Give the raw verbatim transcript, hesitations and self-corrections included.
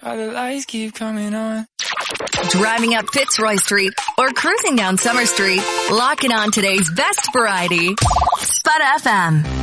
All the lights keep coming on. Driving up Fitzroy Street or cruising down Summer Street, lock it on today's best variety. Spud F M.